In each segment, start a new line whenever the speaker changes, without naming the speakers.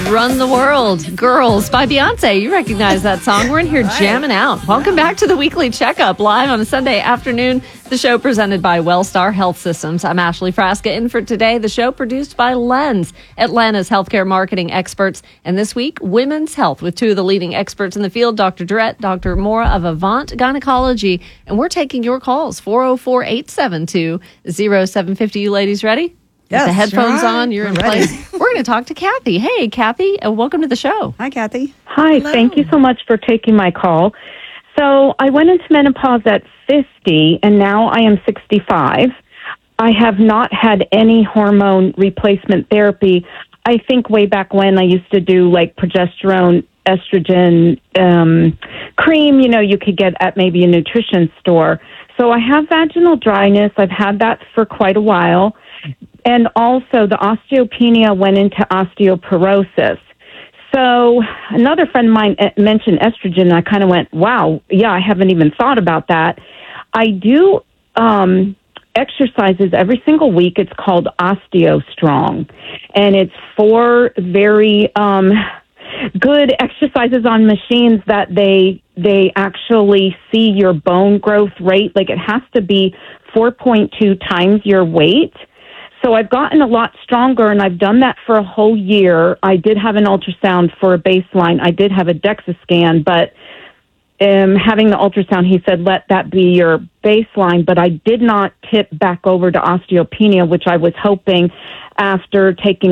Run the World. Girls by Beyonce. You recognize that song. We're in here jamming out. Welcome back to the Weekly Checkup, live on a Sunday afternoon. The show presented by Wellstar Health Systems. I'm Ashley Frasca in for today. The show produced by Lens, Atlanta's healthcare marketing experts. And this week, women's health with two of the leading experts in the field, Dr. Durrett, Dr. Mora of Avant Gynecology. And we're taking your calls, 404-872-0750. You ladies ready?
Yes,
the headphones on, you're in
ready.
place. We're going to talk to Kathy. Hey, Kathy, welcome to the show.
Hi, Kathy.
Hi,
Hello.
Thank you so much for taking my call. So I went into menopause at 50, and now I am 65. I have not had any hormone replacement therapy. I think way back when I used to do like progesterone, estrogen cream, you could get at maybe a nutrition store. So I have vaginal dryness. I've had that for quite a while. And also the osteopenia went into osteoporosis. So another friend of mine mentioned estrogen, and I kind of went, wow, yeah, I haven't even thought about that. I do exercises every single week. It's called OsteoStrong, and it's 4 very good exercises on machines that they actually see your bone growth rate. Like it has to be 4.2 times your weight. So I've gotten a lot stronger, and I've done that for a whole year. I did have an ultrasound for a baseline. I did have a DEXA scan, but having the ultrasound, he said, let that be your baseline. But I did not tip back over to osteopenia, which I was hoping after taking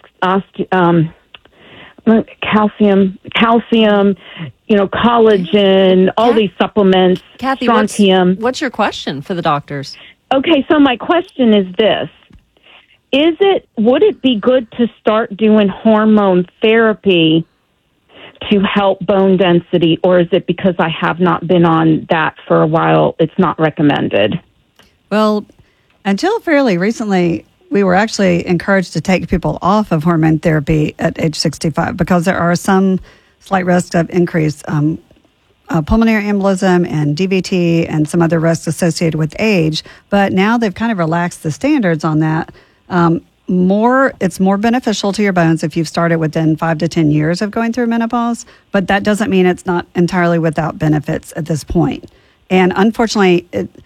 calcium, collagen, all these supplements,
Kathy,
strontium.
what's your question for the doctors?
Okay, so my question is this. Would it be good to start doing hormone therapy to help bone density, or is it because I have not been on that for a while, it's not recommended?
Well, until fairly recently, we were actually encouraged to take people off of hormone therapy at age 65 because there are some slight risks of increased pulmonary embolism and DVT and some other risks associated with age. But now they've kind of relaxed the standards on that. It's more beneficial to your bones if you've started within 5 to 10 years of going through menopause, but that doesn't mean it's not entirely without benefits at this point. And unfortunately,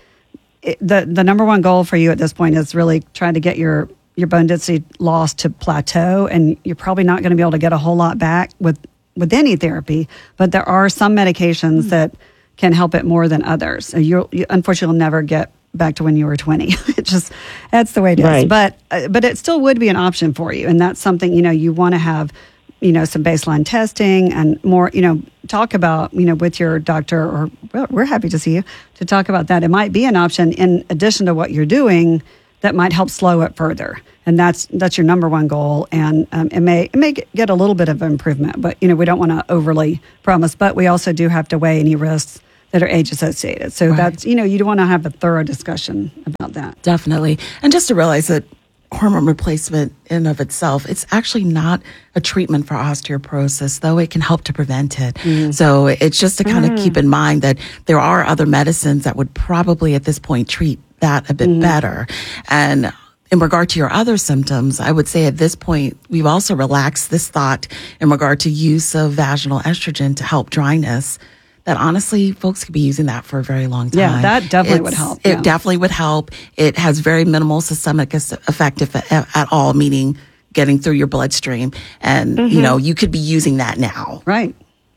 the number one goal for you at this point is really trying to get your bone density loss to plateau, and you're probably not going to be able to get a whole lot back with any therapy, but there are some medications that can help it more than others. You unfortunately will never get back to when you were 20. That's the way it is.
Right.
But it still would be an option for you. And that's something, you want to have, some baseline testing and more, talk about, with your doctor, or we're happy to see you to talk about that. It might be an option in addition to what you're doing that might help slow it further. And that's your number one goal. And it may get a little bit of improvement, but, we don't want to overly promise, but we also do have to weigh any risks that are age associated. So that's, you don't want to have a thorough discussion about that.
Definitely. And just to realize that hormone replacement in of itself, it's actually not a treatment for osteoporosis, though it can help to prevent it. So it's just to kind of keep in mind that there are other medicines that would probably at this point treat that a bit better. And in regard to your other symptoms, I would say at this point, we've also relaxed this thought in regard to use of vaginal estrogen to help dryness. That honestly, folks could be using that for a very long time.
Yeah, that definitely would help.
It definitely would help. It has very minimal systemic effect at all, meaning getting through your bloodstream. And, you could be using that now.
Right.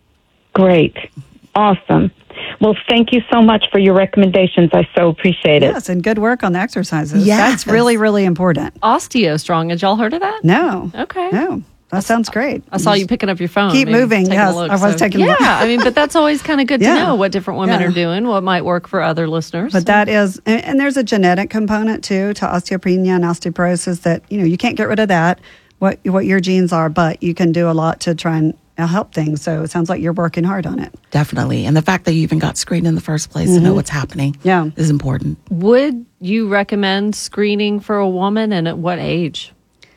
Great. Awesome. Well, thank you so much for your recommendations. I so appreciate it.
Yes, and good work on the exercises.
Yes.
That's really, really important.
OsteoStrong. Had y'all heard of that?
No.
Okay.
No. That sounds great.
I saw you picking up your phone.
Keep
maybe
moving.
taking
Yes,
a look.
I was taking a look.
Yeah, but that's always kind of good to
Yeah.
know what different women
Yeah.
are doing, what might work for other listeners.
But that is, and there's a genetic component too to osteopenia and osteoporosis that, you can't get rid of that, what your genes are, but you can do a lot to try and help things. So it sounds like you're working hard on it.
Definitely. And the fact that you even got screened in the first place to know what's happening is important.
Would you recommend screening for a woman, and at what age?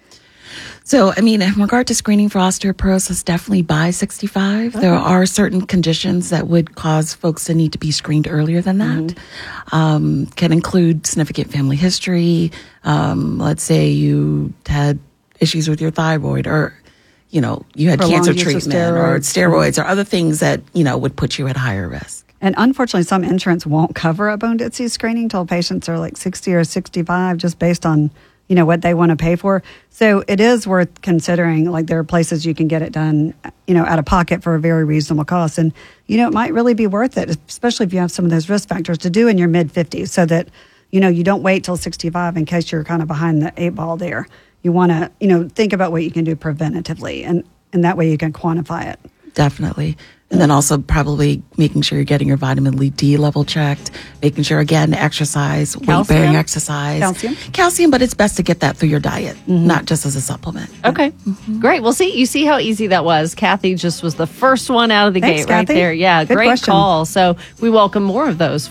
So, in regard to screening for osteoporosis, definitely by 65. There are certain conditions that would cause folks to need to be screened earlier than that. Can include significant family history. Let's say you had issues with your thyroid, or, you had
Prolonged
cancer
use of
treatment or steroids or other things that, would put you at higher risk.
And unfortunately, some insurance won't cover a bone density screening till patients are like 60 or 65, just based on, what they want to pay for. So it is worth considering, like there are places you can get it done, out of pocket for a very reasonable cost. And, it might really be worth it, especially if you have some of those risk factors to do in your mid-50s so that, you don't wait till 65 in case you're kind of behind the 8 ball there. You want to, think about what you can do preventatively, and that way you can quantify it.
Definitely. And then also probably making sure you're getting your vitamin D level checked, making sure, again, exercise, weight-bearing exercise. Calcium, but it's best to get that through your diet, not just as a supplement.
Okay. Great. Well, you see how easy that was. Kathy just was the first one out of the gate right
Kathy.
there. Yeah,
Good
great
question.
call. So we welcome more of those.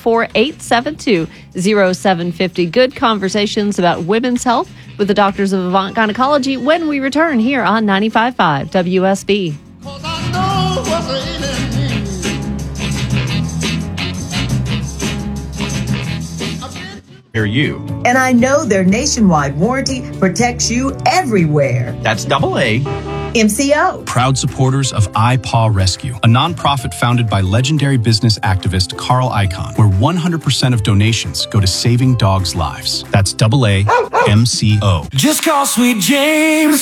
404-872-0750. Good conversations about women's health with the doctors of Avant Gynecology when we return here on 95.5 WSB.
You.
And I know their nationwide warranty protects you everywhere.
That's AA.
MCO.
Proud supporters of iPaw Rescue, a nonprofit founded by legendary business activist Carl Icahn, where 100% of donations go to saving dogs' lives. That's AA MCO.
Just call Sweet James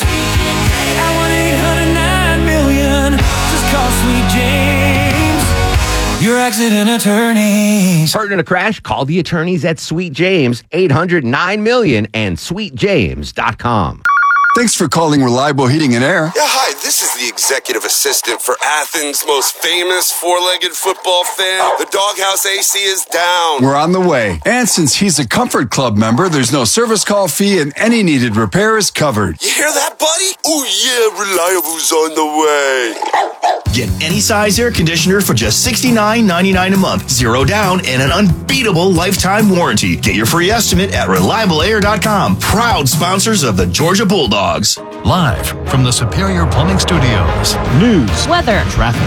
at 1-800-9-million. Just call Sweet James, your accident attorneys.
Hurt in a crash? Call the attorneys at Sweet James, 800-9-million and sweetjames.com.
Thanks for calling Reliable Heating and Air.
Yeah, hi, this is the executive assistant for Athens' most famous four-legged football fan. The Doghouse AC is down.
We're on the way. And since he's a Comfort Club member, there's no service call fee and any needed repair is covered.
You hear that, buddy? Oh, yeah, Reliable's on the way.
Get any size air conditioner for just $69.99 a month. 0 down and an unbeatable lifetime warranty. Get your free estimate at ReliableAir.com. Proud sponsors of the Georgia Bulldogs.
Live from the Superior Plumbing Studios. News,
weather,
traffic.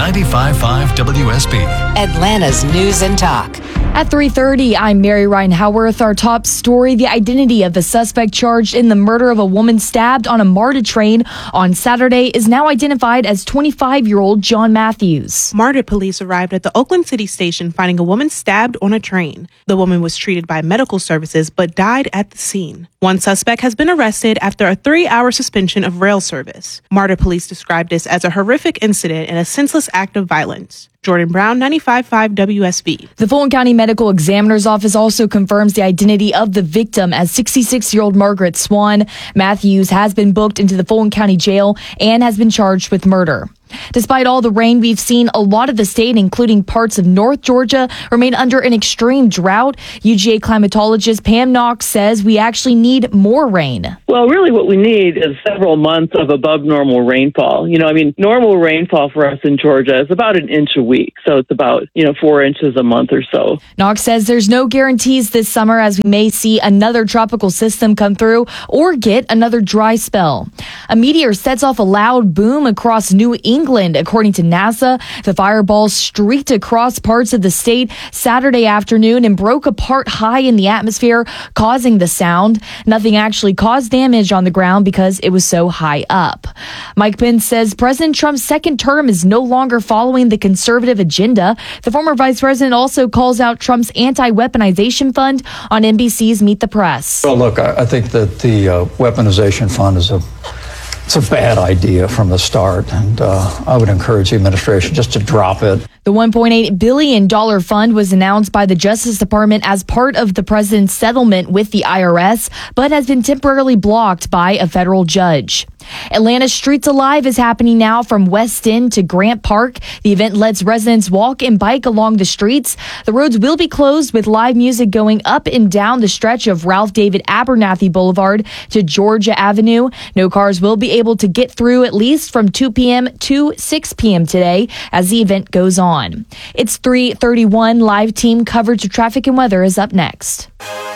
95.5 WSB.
Atlanta's News and Talk.
At 3:30, I'm Mary Ryan Howarth. Our top story, the identity of the suspect charged in the murder of a woman stabbed on a MARTA train on Saturday is now identified as 25-year-old John Matthews.
MARTA police arrived at the Oakland City station finding a woman stabbed on a train. The woman was treated by medical services but died at the scene. One suspect has been arrested after a 3-hour suspension of rail service. MARTA police described this as a horrific incident and a senseless act of violence. Jordan Brown, 95.5 WSB.
The Fulton County Medical Examiner's Office also confirms the identity of the victim as 66-year-old Margaret Swan. Matthews has been booked into the Fulton County Jail and has been charged with murder. Despite all the rain we've seen, a lot of the state, including parts of North Georgia, remain under an extreme drought. UGA climatologist Pam Knox says we actually need more rain.
Well, really what we need is several months of above normal rainfall. Normal rainfall for us in Georgia is about an inch a week. So it's about, 4 inches a month or so.
Knox says there's no guarantees this summer as we may see another tropical system come through or get another dry spell. A meteor sets off a loud boom across New England. According to NASA, the fireball streaked across parts of the state Saturday afternoon and broke apart high in the atmosphere, causing the sound. Nothing actually caused damage on the ground because it was so high up. Mike Pence says President Trump's second term is no longer following the conservative agenda. The former vice president also calls out Trump's anti-weaponization fund on NBC's Meet the Press.
Well, look, I think that the weaponization fund is it's a bad idea from the start, and I would encourage the administration just to drop it.
The $1.8 billion fund was announced by the Justice Department as part of the president's settlement with the IRS, but has been temporarily blocked by a federal judge. Atlanta's Streets Alive is happening now from West End to Grant Park. The event lets residents walk and bike along the streets. The roads will be closed with live music going up and down the stretch of Ralph David Abernathy Boulevard to Georgia Avenue. No cars will be able to get through at least from 2 p.m. to 6 p.m. today as the event goes on. It's 3:31. Live team coverage of traffic and weather is up next.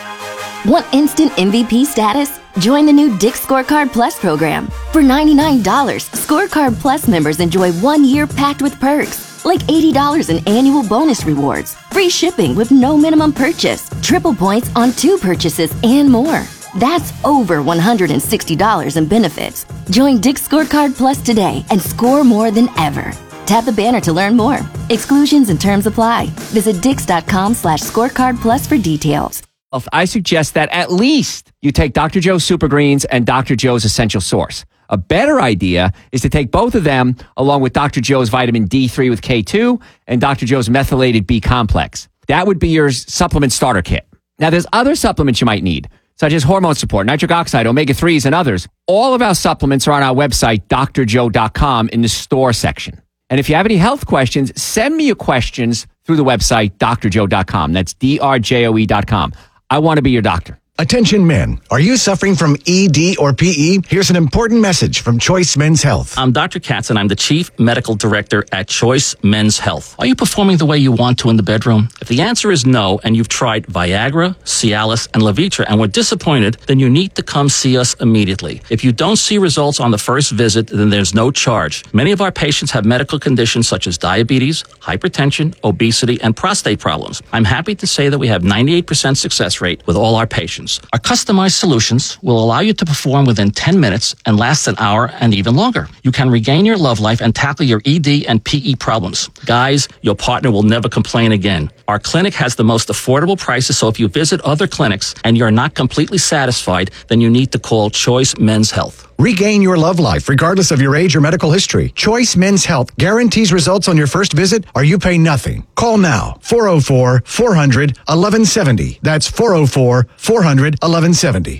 Want instant MVP status? Join the new Dick's Scorecard Plus program. For $99, Scorecard Plus members enjoy 1 year packed with perks, like $80 in annual bonus rewards, free shipping with no minimum purchase, triple points on 2 purchases, and more. That's over $160 in benefits. Join Dick's Scorecard Plus today and score more than ever. Tap the banner to learn more. Exclusions and terms apply. Visit dix.com/scorecard plus for details.
I suggest that at least you take Dr. Joe's Super Greens and Dr. Joe's Essential Source. A better idea is to take both of them along with Dr. Joe's vitamin D3 with K2 and Dr. Joe's methylated B complex. That would be your supplement starter kit. Now, there's other supplements you might need, such as hormone support, nitric oxide, omega-3s, and others. All of our supplements are on our website, drjoe.com, in the store section. And if you have any health questions, send me your questions through the website, drjoe.com. That's drjoe.com. I want to be your doctor.
Attention men, are you suffering from ED or PE? Here's an important message from Choice Men's Health.
I'm Dr. Katz and I'm the Chief Medical Director at Choice Men's Health. Are you performing the way you want to in the bedroom? If the answer is no and you've tried Viagra, Cialis, and Levitra and were disappointed, then you need to come see us immediately. If you don't see results on the first visit, then there's no charge. Many of our patients have medical conditions such as diabetes, hypertension, obesity, and prostate problems. I'm happy to say that we have 98% success rate with all our patients. Our customized solutions will allow you to perform within 10 minutes and last an hour and even longer. You can regain your love life and tackle your ED and PE problems. Guys, your partner will never complain again. Our clinic has the most affordable prices, so if you visit other clinics and you're not completely satisfied, then you need to call Choice Men's Health.
Regain your love life regardless of your age or medical history. Choice Men's Health guarantees results on your first visit or you pay nothing. Call now. 404-400-1170. That's 404-400-1170.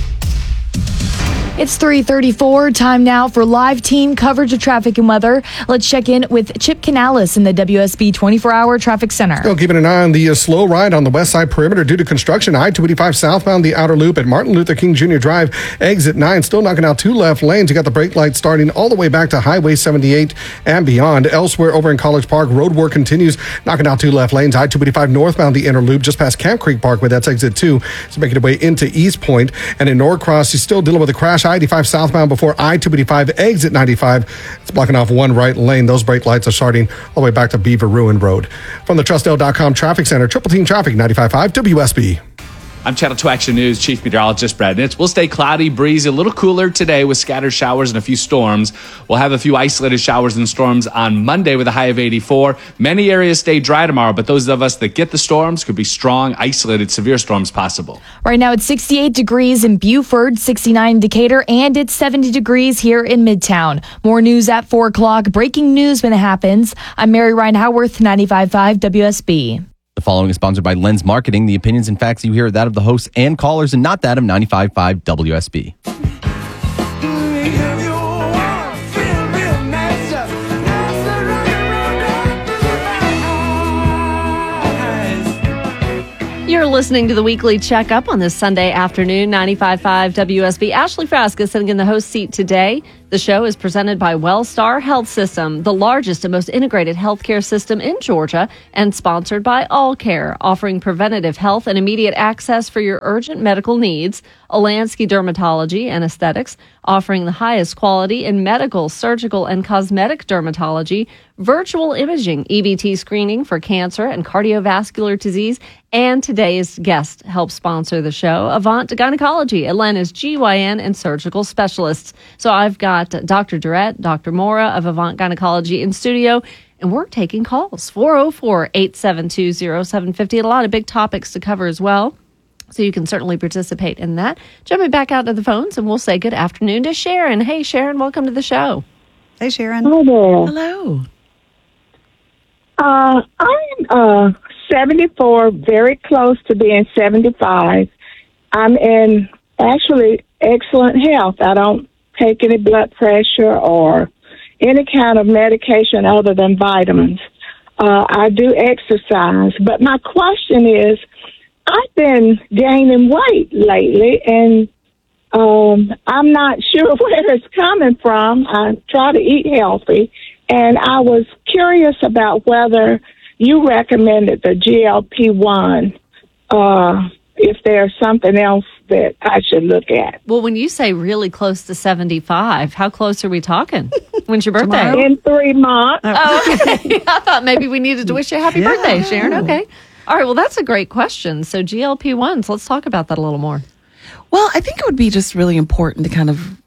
It's 3:34. Time now for live team coverage of traffic and weather. Let's check in with Chip Canales in the WSB 24-hour traffic center.
Still keeping an eye on the slow ride on the west side perimeter due to construction. I-285 southbound the outer loop at Martin Luther King Jr. Drive, exit 9. Still knocking out 2 left lanes. You got the brake lights starting all the way back to Highway 78 and beyond. Elsewhere over in College Park, road work continues, knocking out 2 left lanes. I-285 northbound the inner loop just past Camp Creek Parkway. That's exit 2. It's making its way into East Point. And in Norcross, you're still dealing with a crash. I-85 southbound before I-285 exit 95. It's blocking off 1 right lane. Those brake lights are starting all the way back to Beaver Ruin Road. From the Trustdale.com Traffic Center, Triple Team Traffic, 95.5 WSB.
I'm Channel 2 Action News Chief Meteorologist Brad Nitz. We'll stay cloudy, breezy, a little cooler today with scattered showers and a few storms. We'll have a few isolated showers and storms on Monday with a high of 84. Many areas stay dry tomorrow, but those of us that get the storms could be strong, isolated, severe storms possible.
Right now it's 68 degrees in Beaufort, 69 in Decatur, and it's 70 degrees here in Midtown. More news at 4 o'clock. Breaking news when it happens. I'm Mary Ryan Howarth, 95.5 WSB.
The following is sponsored by Lens Marketing. The opinions and facts you hear are that of the hosts and callers and not that of 95.5 WSB.
You're listening to the Weekly Checkup on this Sunday afternoon, 95.5 WSB. Ashley Frasca sitting in the host seat today. The show is presented by Wellstar Health System, the largest and most integrated healthcare system in Georgia, and sponsored by All Care, offering preventative health and immediate access for your urgent medical needs. Olansky Dermatology and Aesthetics, offering the highest quality in medical, surgical, and cosmetic dermatology, virtual imaging, EBT screening for cancer and cardiovascular disease, and today's guest helps sponsor the show, Avant Gynecology, Atlanta's GYN and surgical specialists. So I've got Dr. Durrett, Dr. Mora of Avant Gynecology in studio, and we're taking calls, 404-872-0750, and a lot of big topics to cover as well. So you can certainly participate in that. Jumping back out to the phones, and we'll say good afternoon to Sharon. Hey, Sharon, welcome to the show.
Hey, Sharon.
Hi there.
Hello.
I'm 74, very close to being 75. I'm in actually excellent health. I don't take any blood pressure or any kind of medication other than vitamins. I do exercise. But my question is, I've been gaining weight lately, and I'm not sure where it's coming from. I try to eat healthy, and I was curious about whether you recommended the GLP-1, if there's something else that I should look at.
Well, when you say really close to 75, how close are we talking? When's your birthday?
Tomorrow? In 3 months.
Oh, okay. I thought maybe we needed to wish you a happy birthday, Sharon. Okay. All right, well, that's a great question. So GLP-1s, let's talk about that a little more.
Well, I think it would be just really important to kind of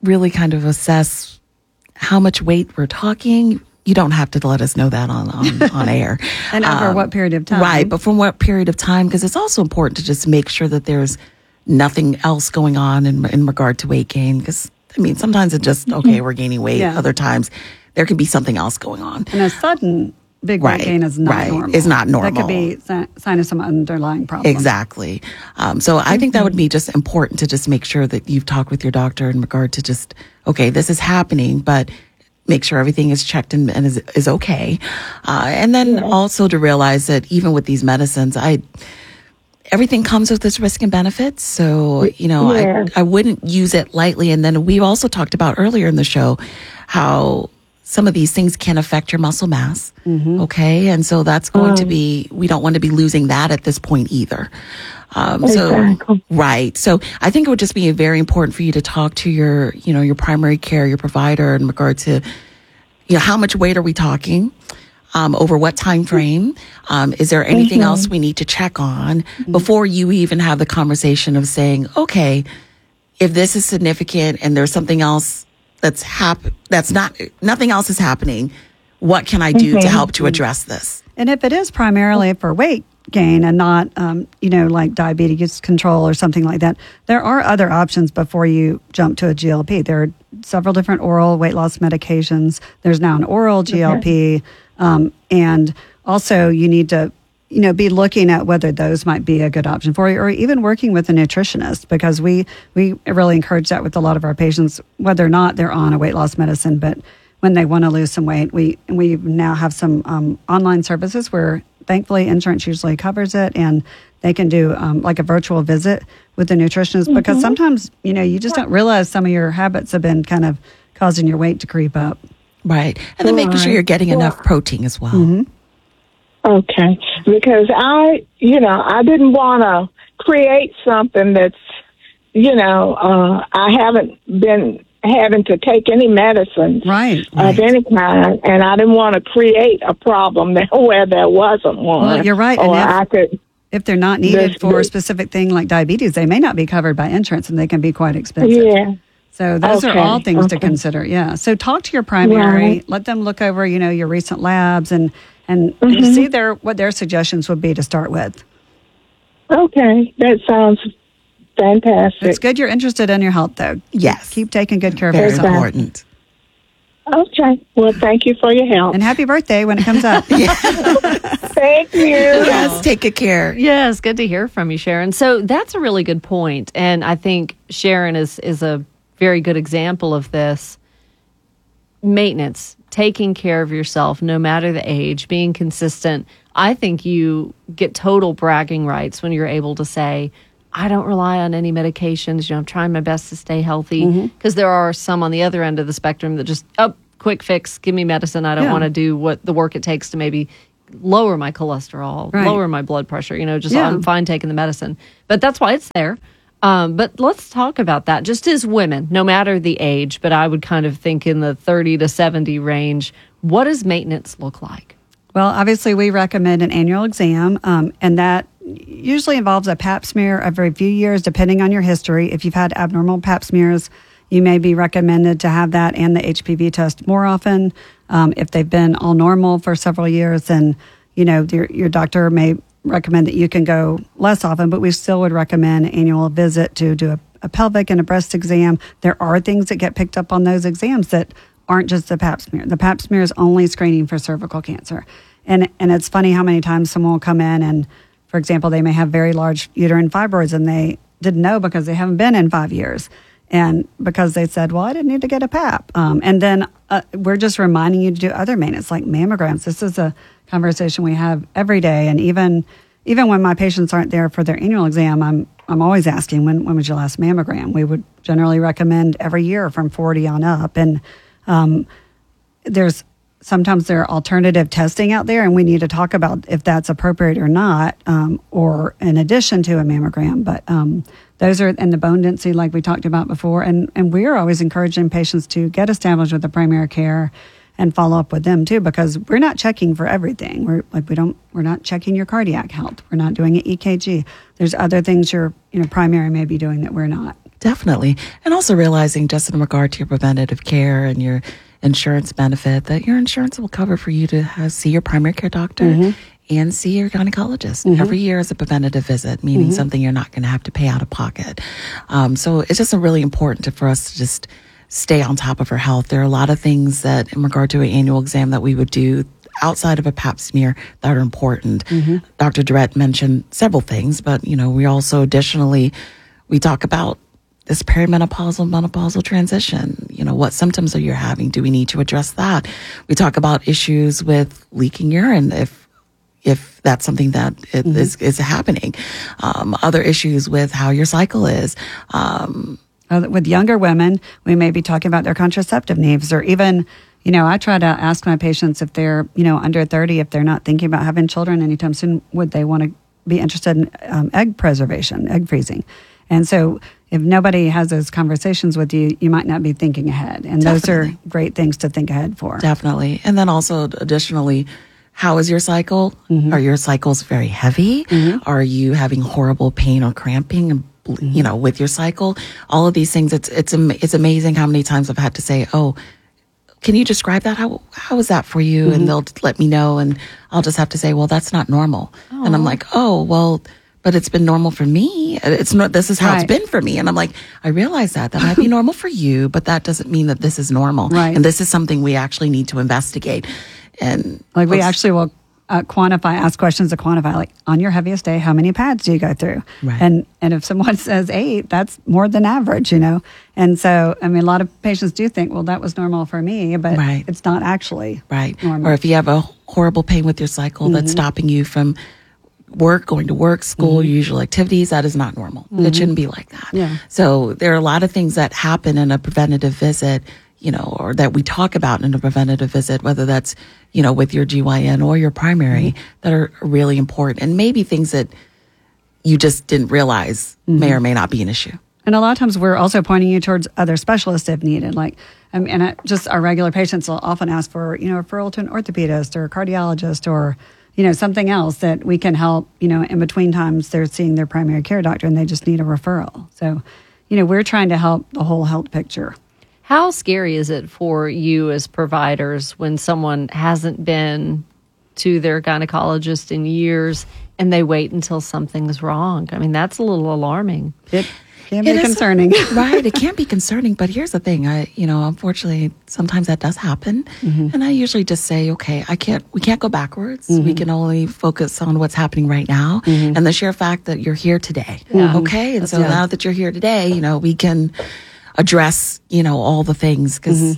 really kind of assess how much weight we're talking, you don't have to let us know that on air.
And over what period of time?
Right, but from what period of time, because it's also important to just make sure that there's nothing else going on in regard to weight gain. Because, I mean, sometimes it's just, okay, we're gaining weight.
Yeah.
Other times, there can be something else going on.
And a sudden big weight gain is not normal.
It's not normal.
That could be sign of some underlying problem.
Exactly. So I think that would be just important to just make sure that you've talked with your doctor in regard to just, okay, this is happening, but make sure everything is checked and is okay. And then also to realize that even with these medicines, everything comes with its risk and benefits. So, I wouldn't use it lightly. And then we also talked about earlier in the show how some of these things can affect your muscle mass. Okay. And so that's going to be, we don't want to be losing that at this point either.
Exactly.
Right. So I think it would just be very important for you to talk to your primary care, your provider in regard to, how much weight are we talking? Over what time frame? Is there anything else we need to check on before you even have the conversation of saying, okay, if this is significant and there's something else nothing else is happening, what can I do to help to address this?
And if it is primarily for weight gain and not, like diabetes control or something like that, there are other options before you jump to a GLP. There are several different oral weight loss medications. There's now an oral GLP. And also you need to, be looking at whether those might be a good option for you, or even working with a nutritionist, because we really encourage that with a lot of our patients, whether or not they're on a weight loss medicine, but when they want to lose some weight, we now have some online services where thankfully insurance usually covers it, and they can do like a virtual visit with the nutritionist, because sometimes, you just don't realize some of your habits have been kind of causing your weight to creep up.
Right. And then making sure you're getting enough protein as well.
Okay. Because I didn't want to create something that's, I haven't been having to take any medicine of any kind, and I didn't want to create a problem where there wasn't one.
Well, you're right.
Or
and if they're not needed for a specific thing like diabetes, they may not be covered by insurance, and they can be quite expensive.
Yeah.
So those are all things to consider. Yeah. So talk to your primary, let them look over, your recent labs and see what their suggestions would be to start with.
Okay. That sounds fantastic.
It's good you're interested in your health, though.
Yes.
Keep taking good care of
Very
yourself.
important.
Okay. Well, thank you for your help.
And happy birthday when it comes up.
Thank you.
Yes, take good care.
Yes, good to hear from you, Sharon. So that's a really good point. And I think Sharon is a very good example of this. Maintenance, taking care of yourself, no matter the age, being consistent. I think you get total bragging rights when you're able to say, I don't rely on any medications. I'm trying my best to stay healthy. Because there are some on the other end of the spectrum that just, quick fix, give me medicine. I don't want to do what the work it takes to maybe lower my cholesterol, lower my blood pressure. I'm fine taking the medicine. But that's why it's there. But let's talk about that. Just as women, no matter the age, but I would kind of think in the 30 to 70 range, what does maintenance look like?
Well, obviously, we recommend an annual exam, and that usually involves a pap smear every few years, depending on your history. If you've had abnormal pap smears, you may be recommended to have that and the HPV test more often. If they've been all normal for several years, then your doctor may recommend that you can go less often, but we still would recommend an annual visit to do a pelvic and a breast exam. There are things that get picked up on those exams that aren't just the pap smear. The pap smear is only screening for cervical cancer. And it's funny how many times someone will come in and, for example, they may have very large uterine fibroids and they didn't know because they haven't been in 5 years. And because they said, well, I didn't need to get a pap. And then we're just reminding you to do other maintenance like mammograms. This is a conversation we have every day. And even when my patients aren't there for their annual exam, I'm always asking, when was your last mammogram? We would generally recommend every year from 40 on up. And sometimes there are alternative testing out there, and we need to talk about if that's appropriate or not, or in addition to a mammogram. But those are, and the bone density, like we talked about before. And we're always encouraging patients to get established with the primary care and follow up with them too, because we're not checking for everything. We're not checking your cardiac health. We're not doing an EKG. There's other things your primary may be doing that we're not.
Definitely. And also realizing just in regard to your preventative care and your insurance benefit that your insurance will cover for you to see your primary care doctor and see your gynecologist every year as a preventative visit, meaning something you're not going to have to pay out of pocket. So it's just really important for us to just stay on top of our health. There are a lot of things that in regard to an annual exam that we would do outside of a pap smear that are important. Dr. Durrett mentioned several things, but, we also additionally, we talk about this perimenopausal, menopausal transition. What symptoms are you having? Do we need to address that? We talk about issues with leaking urine if that's something that is happening. Other issues with how your cycle is.
With younger women, we may be talking about their contraceptive needs, or even, I try to ask my patients if they're, under 30, if they're not thinking about having children anytime soon, would they want to be interested in egg preservation, egg freezing? And so if nobody has those conversations with you, you might not be thinking ahead. And those are great things to think ahead for.
Definitely. And then also additionally, how is your cycle? Are your cycles very heavy? Are you having horrible pain or cramping, with your cycle? All of these things, it's amazing how many times I've had to say, oh, can you describe that? How is that for you? And they'll let me know. And I'll just have to say, well, that's not normal. And I'm like, oh, well, but it's been normal for me. It's not, this is how it's been for me. And I'm like, I realize that might be normal for you, but that doesn't mean that this is normal.
Right.
And this is something we actually need to investigate. And
we actually will ask questions to quantify, like on your heaviest day, how many pads do you go through?
Right.
And if someone says 8, that's more than average, And so, a lot of patients do think, well, that was normal for me, but it's not actually normal.
Or if you have a horrible pain with your cycle that's stopping you from going to work, school, your usual activities, that is not normal. It shouldn't be like that.
Yeah.
So there are a lot of things that happen in a preventative visit, or that we talk about in a preventative visit, whether that's, with your GYN or your primary, that are really important. And maybe things that you just didn't realize may or may not be an issue.
And a lot of times we're also pointing you towards other specialists if needed. Like, just our regular patients will often ask for, referral to an orthopedist or a cardiologist or, something else that we can help, in between times they're seeing their primary care doctor and they just need a referral. So, we're trying to help the whole health picture.
How scary is it for you as providers when someone hasn't been to their gynecologist in years and they wait until something's wrong? That's a little alarming.
It can be concerning.
Right. It can be concerning. But here's the thing. Unfortunately, sometimes that does happen. And I usually just say, okay, we can't go backwards. We can only focus on what's happening right now. And the sheer fact that you're here today.
Yeah.
Okay. And so now that you're here today, we can address, all the things. Because,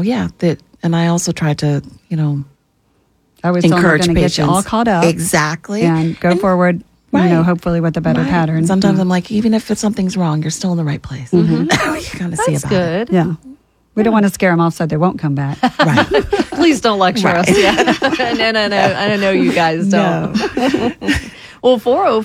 and I also try to,
I was
encourage
going to get you all caught up.
Exactly.
And go forward. Hopefully with a better pattern.
Sometimes I'm like, even if something's wrong, you're still in the right place. You kind of see about
That's good.
it.
Yeah. We don't want to scare them off so they won't come back.
Right.
Please don't lecture us. Yeah. No. I know you guys don't. Well,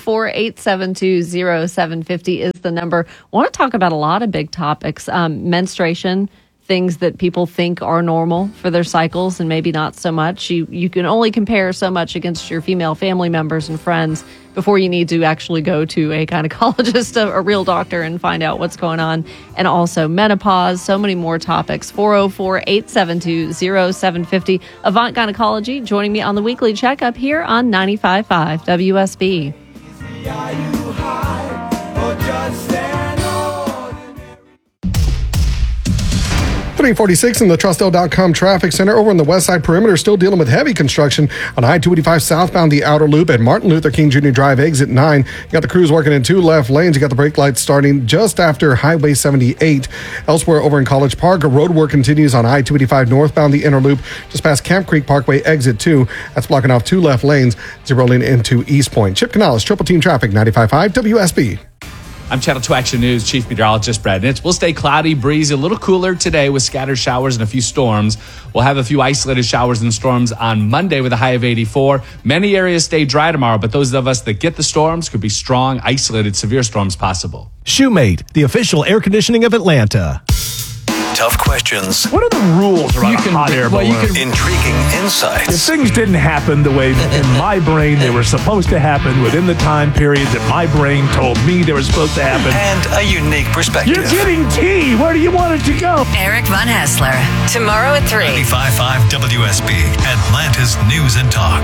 404-872-0750 is the number. I want to talk about a lot of big topics. Menstruation, things that people think are normal for their cycles and maybe not so much. You can only compare so much against your female family members and friends before you need to actually go to a gynecologist, a real doctor, and find out what's going on. And also menopause, so many more topics. 404-872-0750. Avant Gynecology joining me on the weekly checkup here on 95.5 WSB.
346 in the Trustell.com traffic center over on the west side perimeter, still dealing with heavy construction on I-285 southbound the outer loop at Martin Luther King Jr. Drive, exit 9. You got the crews working in 2 left lanes. You got the brake lights starting just after Highway 78. Elsewhere over in College Park, road work continues on I-285 northbound the inner loop, just past Camp Creek Parkway, exit 2. That's blocking off 2 left lanes, zeroing into East Point. Chip Canales, Triple Team Traffic, 95.5 WSB.
I'm Channel 2 Action News Chief Meteorologist Brad Nitz. We'll stay cloudy, breezy, a little cooler today with scattered showers and a few storms. We'll have a few isolated showers and storms on Monday with a high of 84. Many areas stay dry tomorrow, but those of us that get the storms could be strong, isolated, severe storms possible.
Shoemate, the official air conditioning of Atlanta.
Tough questions.
What are the rules around a hot air balloon?
Intriguing insights.
If things didn't happen the way in my brain they were supposed to happen within the time period that my brain told me they were supposed to happen.
And a unique perspective.
You're getting tea. Where do you want it to go?
Eric Von Hassler. Tomorrow at 3.
95.5 WSB. Atlanta's News and Talk.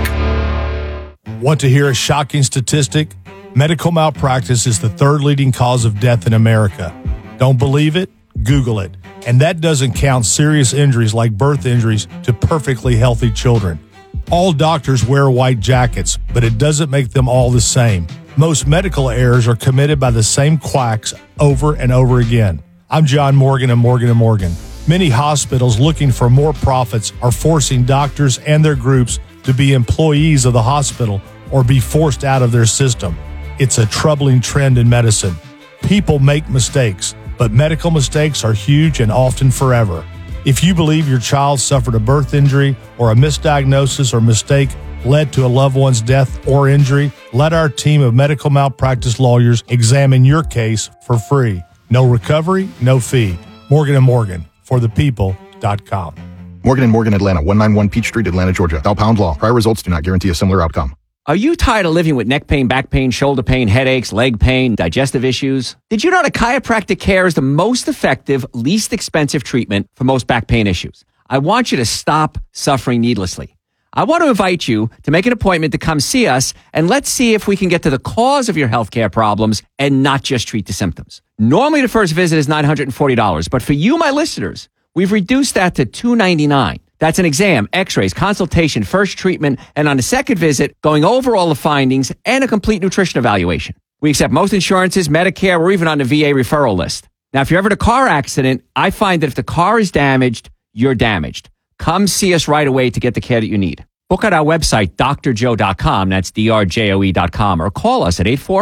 Want to hear a shocking statistic? Medical malpractice is the third leading cause of death in America. Don't believe it? Google it. And that doesn't count serious injuries like birth injuries to perfectly healthy children. All doctors wear white jackets, but it doesn't make them all the same. Most medical errors are committed by the same quacks over and over again. I'm John Morgan of Morgan & Morgan. Many hospitals looking for more profits are forcing doctors and their groups to be employees of the hospital or be forced out of their system. It's a troubling trend in medicine. People make mistakes, but medical mistakes are huge and often forever. If you believe your child suffered a birth injury or a misdiagnosis or mistake led to a loved one's death or injury, let our team of medical malpractice lawyers examine your case for free. No recovery, no fee. Morgan & Morgan, forthepeople.com.
Morgan & Morgan, Atlanta, 191 Peach Street, Atlanta, Georgia. Thou pound law. Prior results do not guarantee a similar outcome.
Are you tired of living with neck pain, back pain, shoulder pain, headaches, leg pain, digestive issues? Did you know that chiropractic care is the most effective, least expensive treatment for most back pain issues? I want you to stop suffering needlessly. I want to invite you to make an appointment to come see us, and let's see if we can get to the cause of your healthcare problems and not just treat the symptoms. Normally, the first visit is $940, but for you, my listeners, we've reduced that to $299. That's an exam, x-rays, consultation, first treatment, and on the second visit, going over all the findings and a complete nutrition evaluation. We accept most insurances, Medicare, or even on the VA referral list. Now, if you're ever in a car accident, I find that if the car is damaged, you're damaged. Come see us right away to get the care that you need. Book at our website, drjoe.com, that's drjoe.com, or call us at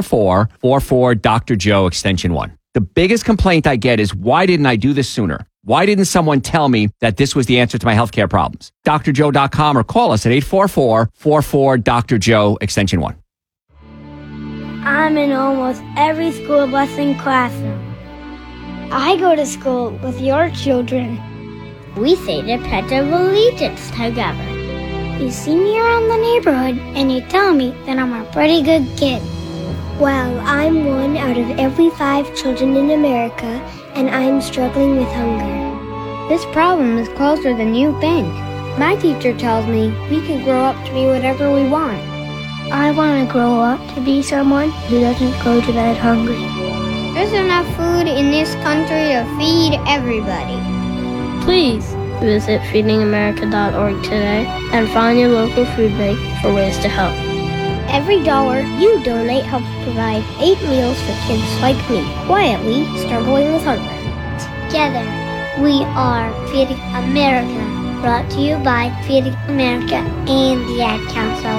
844-44-DR-JOE, extension 1. The biggest complaint I get is, why didn't I do this sooner? Why didn't someone tell me that this was the answer to my healthcare problems? drjoe.com or call us at 844-44-DR-JOE, extension 1.
I'm in almost every school bus and classroom. I go to school with your children. We say the Pledge of Allegiance together. You see me around the neighborhood and you tell me that I'm a pretty good kid. Well, I'm one out of every 5 children in America, and I'm struggling with hunger. This problem is closer than you think. My teacher tells me we can grow up to be whatever we want. I want to grow up to be someone who doesn't go to bed hungry. There's enough food in this country to feed everybody. Please visit feedingamerica.org today and find your local food bank for ways to help. Every dollar you donate helps provide 8 meals for kids like me, quietly struggling with hunger. Together, we are Feeding America, brought to you by Feeding America and the Ad Council.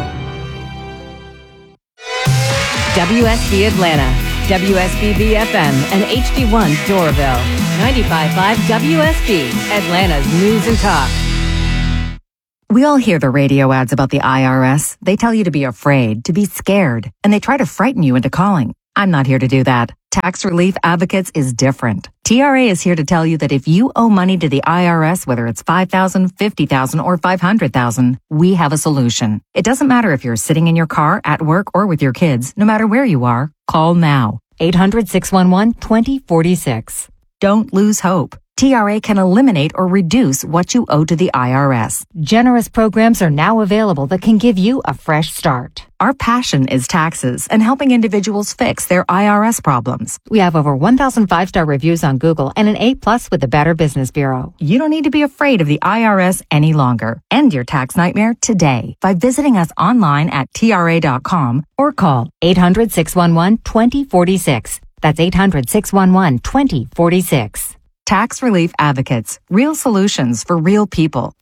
WSB Atlanta, WSB FM, and HD1 Doraville. 95.5 WSB, Atlanta's News and Talk.
We all hear the radio ads about the IRS. They tell you to be afraid, to be scared, and they try to frighten you into calling. I'm not here to do that. Tax Relief Advocates is different. TRA is here to tell you that if you owe money to the IRS, whether it's $5,000, $50,000, or $500,000, we have a solution. It doesn't matter if you're sitting in your car, at work, or with your kids. No matter where you are, call now. 800-611-2046. Don't lose hope. TRA can eliminate or reduce what you owe to the IRS.
Generous programs are now available that can give you a fresh start.
Our passion is taxes and helping individuals fix their IRS problems.
We have over 1,000 5-star reviews on Google and an A+ with the Better Business Bureau.
You don't need to be afraid of the IRS any longer. End your tax nightmare today by visiting us online at TRA.com
or call 800-611-2046. That's 800-611-2046.
Tax Relief Advocates. Real solutions for real people.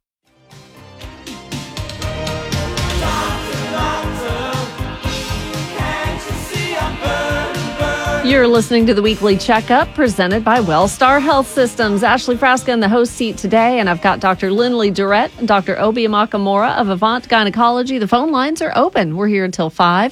You're listening to the Weekly Checkup presented by Wellstar Health Systems. Ashley Frasca in the host seat today, and I've got Dr. Lindley Durrett and Dr. Obi Makamura of Avant Gynecology. The phone lines are open. We're here until 5.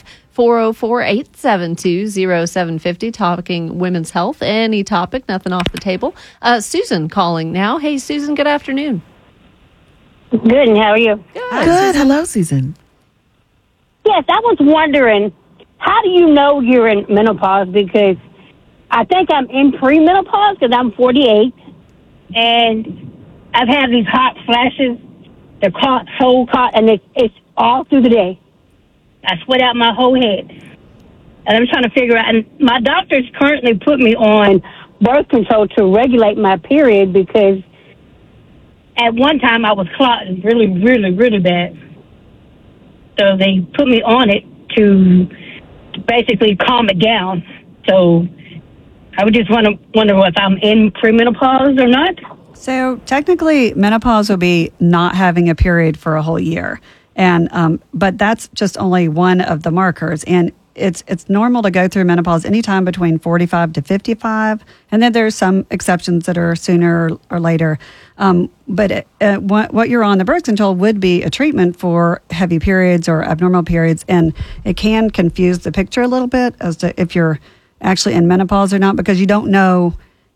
404-872-0750, talking women's health. Any topic, nothing off the table. Susan calling now. Hey, Susan, good afternoon.
Good, and how are you?
Good. Hello, Susan.
Yes, I was wondering, how do you know you're in menopause? Because I think I'm in premenopause because I'm 48, and I've had these hot flashes. They're so hot, and it's all through the day. I sweat out my whole head. And I'm trying to figure out, and my doctor's currently put me on birth control to regulate my period because at one time I was clotting really, really, really bad. So they put me on it to basically calm it down. So I would just wonder if I'm in premenopause or not.
So technically, menopause will be not having a period for a whole year. And but that's just only one of the markers, and it's normal to go through menopause anytime between 45 to 55, and then there's some exceptions that are sooner or later. But what you're on the birth control would be a treatment for heavy periods or abnormal periods, and it can confuse the picture a little bit as to if you're actually in menopause or not, because you don't know.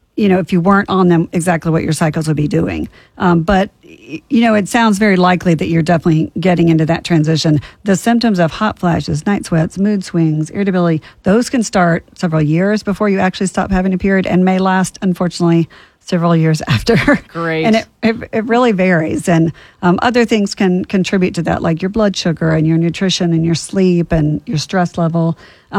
If you weren't on them, exactly what your cycles would be doing. But it sounds very likely that you're definitely getting into that transition. The symptoms of hot flashes, night sweats, mood swings, irritability, those can start several years before you actually stop having a period and may last, unfortunately, several years after.
Great.
And it really varies. And other things can contribute to that, like your blood sugar and your nutrition and your sleep and your stress level.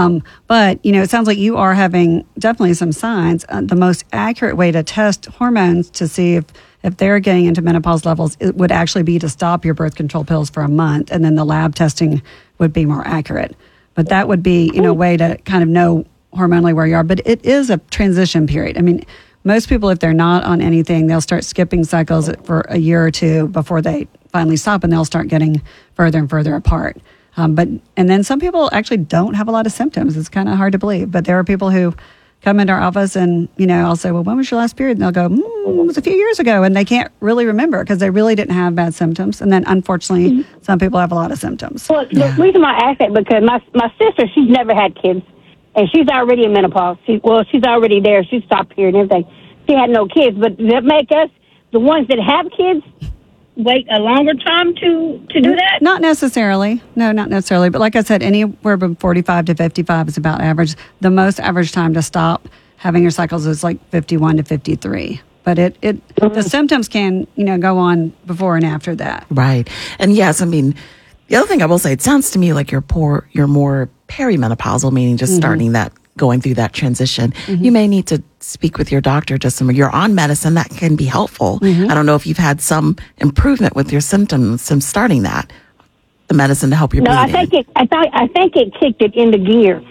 But, it sounds like you are having definitely some signs. The most accurate way to test hormones to see if they're getting into menopause levels, it would actually be to stop your birth control pills for a month, and then the lab testing would be more accurate. But that would be, a way to kind of know hormonally where you are. But it is a transition period. I mean, most people, if they're not on anything, they'll start skipping cycles for a year or two before they finally stop, and they'll start getting further and further apart. And then some people actually don't have a lot of symptoms. It's kind of hard to believe, but there are people who come into our office and, I'll say, well, when was your last period? And they'll go, it was a few years ago. And they can't really remember because they really didn't have bad symptoms. And then unfortunately, some people have a lot of symptoms.
Well, the reason why I ask that, because my sister, she's never had kids. And she's already in menopause. She's already there. She stopped period and everything. She had no kids. But does that make us, the ones that have kids, wait a longer time to do that?
Not necessarily. No, not necessarily. But like I said, anywhere from 45 to 55 is about average. The most average time to stop having your cycles is like 51 to 53. But the symptoms can, go on before and after that.
Right. And yes, I mean, the other thing I will say, it sounds to me like you're more perimenopausal, meaning just starting that, going through that transition. You may need to speak with your doctor. You're on medicine that can be helpful. I don't know if you've had some improvement with your symptoms since starting the medicine to help your bleeding.
I think it kicked it into gear.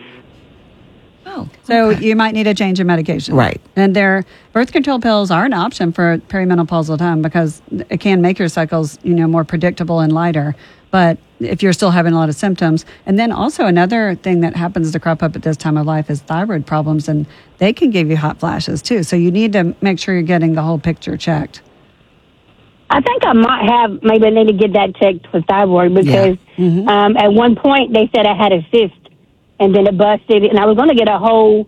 Oh, so you might need to change your medication.
Right.
And their birth control pills are an option for perimenopausal time because it can make your cycles, more predictable and lighter. But if you're still having a lot of symptoms, and then also another thing that happens to crop up at this time of life is thyroid problems, and they can give you hot flashes too. So you need to make sure you're getting the whole picture checked.
I think I maybe I need to get that checked for thyroid because at one point they said I had a cyst and then it busted, and I was going to get a whole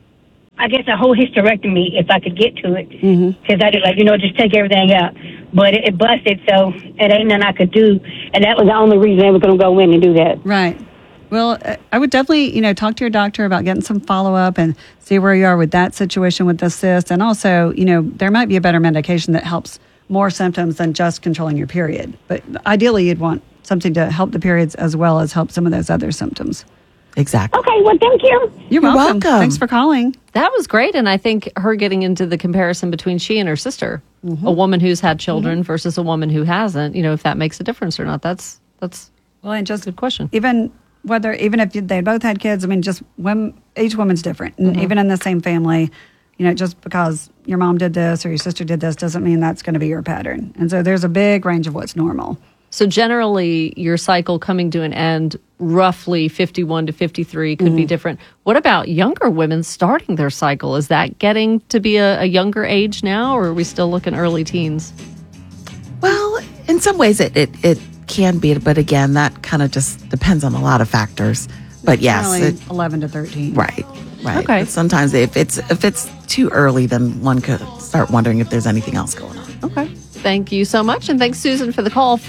hysterectomy if I could get to it because I did just take everything out. But it busted, so it ain't nothing I could do. And that was the only reason I was going to go in and do that.
Right. Well, I would definitely, talk to your doctor about getting some follow-up and see where you are with that situation with the cyst. And also, there might be a better medication that helps more symptoms than just controlling your period. But ideally, you'd want something to help the periods as well as help some of those other symptoms.
Exactly.
Okay, well, thank you.
You're welcome. Thanks for calling.
That was great. And I think her getting into the comparison between she and her sister, a woman who's had children versus a woman who hasn't, if that makes a difference or not. That's
and just
a good question.
Even if they both had kids, just each woman's different. And even in the same family, just because your mom did this or your sister did this doesn't mean that's going to be your pattern. And so there's a big range of what's normal.
So generally, your cycle coming to an end, roughly 51 to 53, could be different. What about younger women starting their cycle? Is that getting to be a younger age now, or are we still looking early teens?
Well, in some ways it can be, but again, that kind of just depends on a lot of factors. But yes,
11 to 13.
Right.
Okay.
But sometimes if it's too early, then one could start wondering if there's anything else going on.
Okay. Thank you so much. And thanks, Susan, for the call.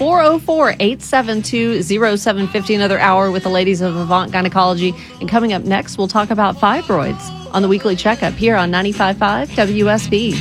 404-872-0750. Another hour with the ladies of Avant Gynecology. And coming up next, we'll talk about fibroids on the Weekly Checkup here on 95.5 WSB.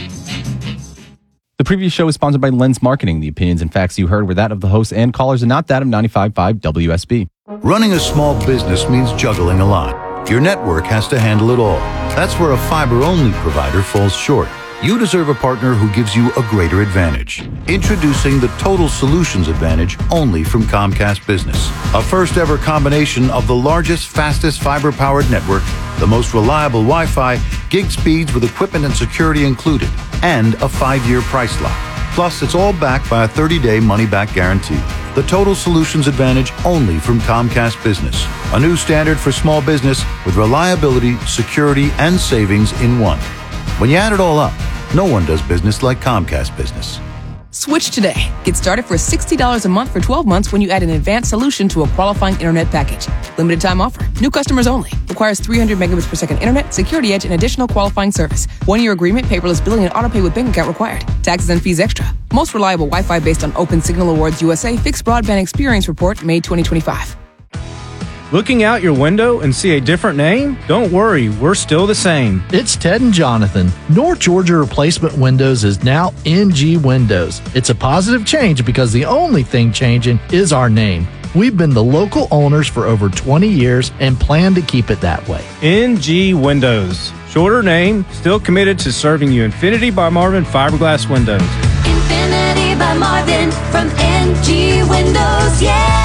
The previous show is sponsored by Lens Marketing. The opinions and facts you heard were that of the hosts and callers and not that of 95.5 WSB.
Running a small business means juggling a lot. Your network has to handle it all. That's where a fiber-only provider falls short. You deserve a partner who gives you a greater advantage. Introducing the Total Solutions Advantage only from Comcast Business. A first-ever combination of the largest, fastest fiber-powered network, the most reliable Wi-Fi, gig speeds with equipment and security included, and a 5-year price lock. Plus, it's all backed by a 30-day money-back guarantee. The Total Solutions Advantage only from Comcast Business. A new standard for small business with reliability, security, and savings in one. When you add it all up, no one does business like Comcast Business.
Switch today. Get started for $60 a month for 12 months when you add an advanced solution to a qualifying internet package. Limited time offer. New customers only. Requires 300 megabits per second internet, security edge, and additional qualifying service. 1-year agreement, paperless billing, and autopay with bank account required. Taxes and fees extra. Most reliable Wi-Fi based on Open Signal Awards USA Fixed Broadband Experience Report, May 2025.
Looking out your window and see a different name? Don't worry, we're still the same.
It's Ted and Jonathan. North Georgia Replacement Windows is now NG Windows. It's a positive change because the only thing changing is our name. We've been the local owners for over 20 years and plan to keep it that way.
NG Windows. Shorter name, still committed to serving you Infinity by Marvin fiberglass windows.
Infinity by Marvin from NG Windows, yeah!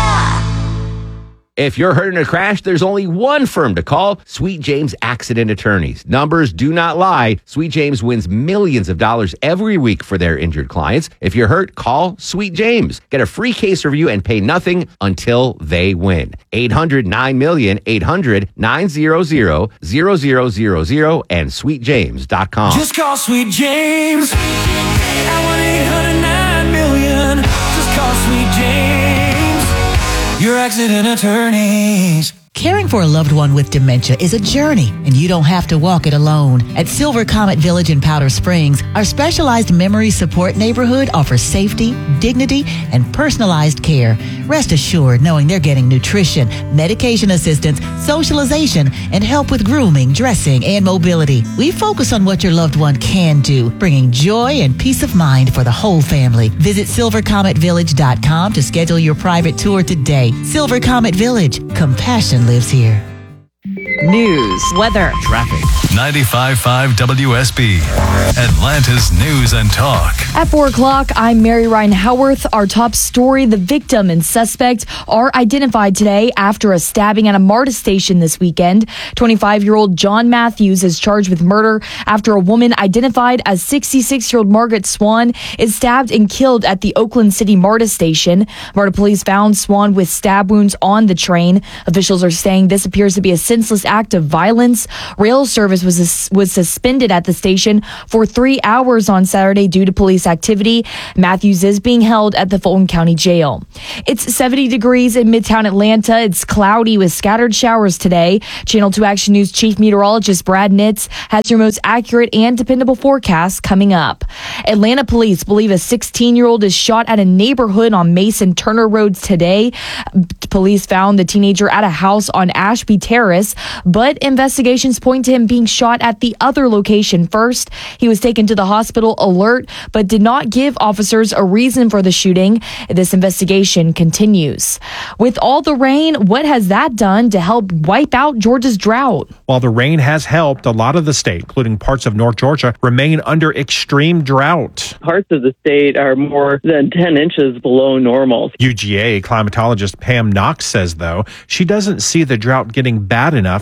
If you're hurt in a crash, there's only one firm to call, Sweet James Accident Attorneys. Numbers do not lie. Sweet James wins millions of dollars every week for their injured clients. If you're hurt, call Sweet James. Get a free case review and pay nothing until they win. 800-9-MILLION, 800-900-0000, and sweetjames.com.
Just call Sweet James at 1-800-9-MILLION. Just call Sweet James. Your accident attorneys.
Caring for a loved one with dementia is a journey, and you don't have to walk it alone. At Silver Comet Village in Powder Springs, our specialized memory support neighborhood offers safety, dignity, and personalized care. Rest assured knowing they're getting nutrition, medication assistance, socialization, and help with grooming, dressing, and mobility. We focus on what your loved one can do, bringing joy and peace of mind for the whole family. Visit silvercometvillage.com to schedule your private tour today. Silver Comet Village. Compassion lives here.
News, weather,
traffic.
95.5 WSB, Atlanta's News and Talk.
At 4 o'clock, I'm Mary Ryan Howarth. Our top story, the victim and suspect are identified today after a stabbing at a MARTA station this weekend. 25-year-old John Matthews is charged with murder after a woman identified as 66-year-old Margaret Swan is stabbed and killed at the Oakland City MARTA station. MARTA police found Swan with stab wounds on the train. Officials are saying this appears to be a senseless act of violence. Rail service was suspended at the station for 3 hours on Saturday due to police activity. Matthews is being held at the Fulton County Jail. It's 70 degrees in Midtown Atlanta. It's cloudy with scattered showers today. Channel 2 Action News Chief Meteorologist Brad Nitz has your most accurate and dependable forecast coming up. Atlanta police believe a 16-year-old is shot at a neighborhood on Mason Turner Road today. Police found the teenager at a house on Ashby Terrace, but investigations point to him being shot at the other location first. He was taken to the hospital alert, but did not give officers a reason for the shooting. This investigation continues. With all the rain, what has that done to help wipe out Georgia's drought?
While the rain has helped, a lot of the state, including parts of North Georgia, remain under extreme drought.
Parts of the state are more than 10 inches below normal.
UGA climatologist Pam Knox says, though, she doesn't see the drought getting bad enough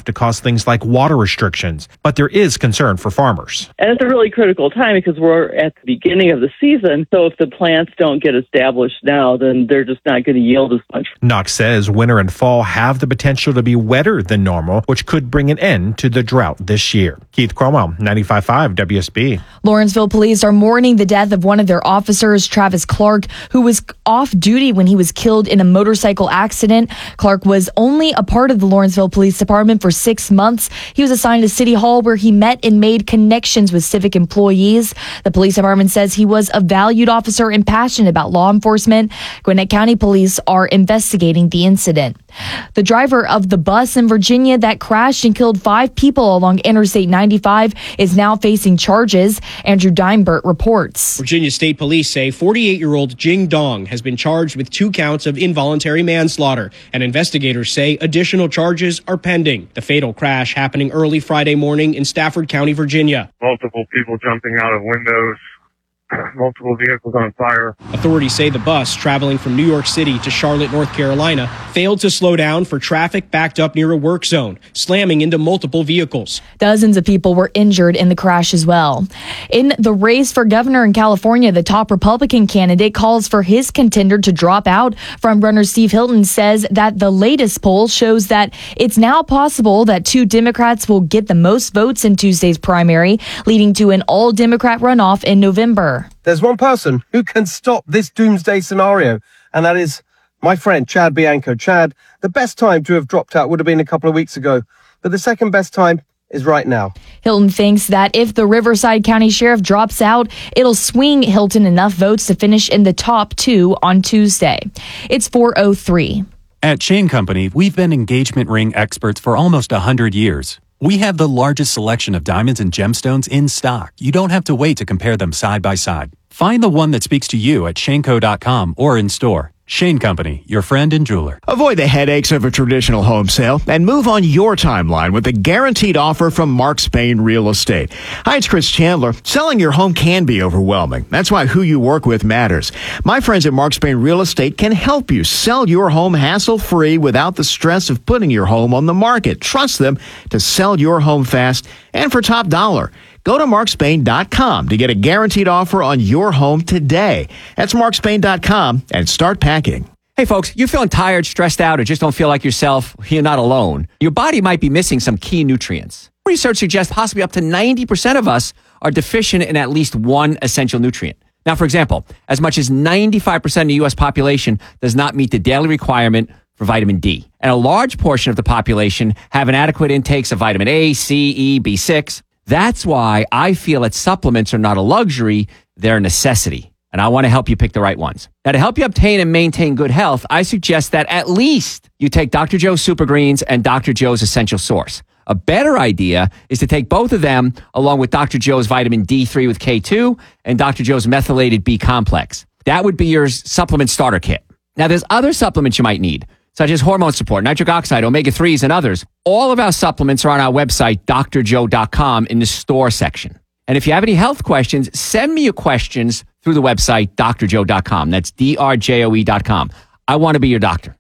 to cause things like water restrictions, but there is concern for farmers.
And it's a really critical time because we're at the beginning of the season. So if the plants don't get established now, then they're just not going to yield as much.
Knox says winter and fall have the potential to be wetter than normal, which could bring an end to the drought this year. Keith Cromwell, 95.5 WSB.
Lawrenceville police are mourning the death of one of their officers, Travis Clark, who was off duty when he was killed in a motorcycle accident. Clark was only a part of the Lawrenceville Police Department for 6 months. He was assigned to City Hall where he met and made connections with civic employees. The police department says he was a valued officer and passionate about law enforcement. Gwinnett County Police are investigating the incident. The driver of the bus in Virginia that crashed and killed 5 people along Interstate 95 is now facing charges. Andrew Dimebert reports.
Virginia State Police say 48-year-old Jing Dong has been charged with 2 counts of involuntary manslaughter, and investigators say additional charges are pending. The fatal crash happening early Friday morning in Stafford County, Virginia.
Multiple people jumping out of windows. Multiple vehicles on fire.
Authorities say the bus traveling from New York City to Charlotte, North Carolina, failed to slow down for traffic backed up near a work zone, slamming into multiple vehicles.
Dozens of people were injured in the crash as well. In the race for governor in California, the top Republican candidate calls for his contender to drop out. Frontrunner Steve Hilton says that the latest poll shows that it's now possible that 2 Democrats will get the most votes in Tuesday's primary, leading to an all-Democrat runoff in November.
There's one person who can stop this doomsday scenario, and that is my friend, Chad Bianco. Chad, the best time to have dropped out would have been a couple of weeks ago, but the second best time is right now.
Hilton thinks that if the Riverside County Sheriff drops out, it'll swing Hilton enough votes to finish in the top 2 on Tuesday. It's 4:03.
At Chain Company, we've been engagement ring experts for almost 100 years. We have the largest selection of diamonds and gemstones in stock. You don't have to wait to compare them side by side. Find the one that speaks to you at shaneco.com or in store. Shane Company, your friend and jeweler.
Avoid the headaches of a traditional home sale and move on your timeline with a guaranteed offer from Mark Spain Real Estate. Hi, it's Chris Chandler. Selling your home can be overwhelming. That's why who you work with matters. My friends at Mark Spain Real Estate can help you sell your home hassle-free without the stress of putting your home on the market. Trust them to sell your home fast and for top dollar. Go to markspain.com to get a guaranteed offer on your home today. That's markspain.com and start packing.
Hey folks, you're feeling tired, stressed out, or just don't feel like yourself? You're not alone. Your body might be missing some key nutrients. Research suggests possibly up to 90% of us are deficient in at least one essential nutrient. Now, for example, as much as 95% of the U.S. population does not meet the daily requirement for vitamin D. And a large portion of the population have inadequate intakes of vitamin A, C, E, B6. That's why I feel that supplements are not a luxury, they're a necessity. And I want to help you pick the right ones. Now, to help you obtain and maintain good health, I suggest that at least you take Dr. Joe's Super Greens and Dr. Joe's Essential Source. A better idea is to take both of them along with Dr. Joe's vitamin D3 with K2 and Dr. Joe's methylated B complex. That would be your supplement starter kit. Now, there's other supplements you might need, such as hormone support, nitric oxide, omega-3s, and others. All of our supplements are on our website, drjoe.com, in the store section. And if you have any health questions, send me your questions through the website, drjoe.com. That's drjoe.com. I want to be your doctor.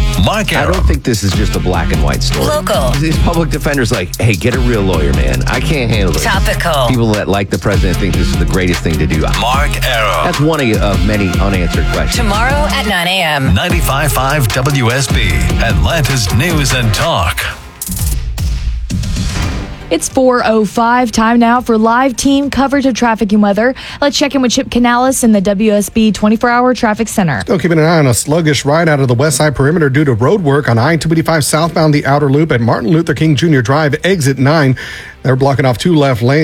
I don't think this is just a black and white story.
Local.
These public defenders like, hey, get a real lawyer, man. I can't handle it.
Topical.
People that like the president think this is the greatest thing to do.
Mark Arrow.
That's one of many unanswered questions.
Tomorrow at 9 a.m.
95.5 WSB, Atlanta's News and Talk.
It's 4:05. Time now for live team coverage of traffic and weather. Let's check in with Chip Canales in the WSB 24-hour traffic center.
Still keeping an eye on a sluggish ride out of the west side perimeter due to road work on I-285 southbound the outer loop at Martin Luther King Jr. Drive, exit 9. They're blocking off 2 left lanes.